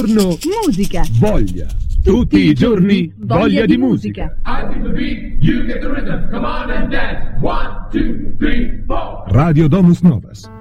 Musica. Voglia. Tutti i giorni voglia di musica. I feel the beat, you get the rhythm. Come on and dance. 1, 2, 3, 4. Radio Domus Novas.